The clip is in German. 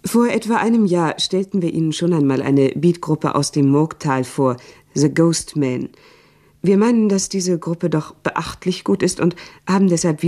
Vor etwa einem Jahr stellten wir Ihnen schon einmal eine Beatgruppe aus dem Murgtal vor, The Ghost Men. Wir meinen, dass diese Gruppe doch beachtlich gut ist und haben deshalb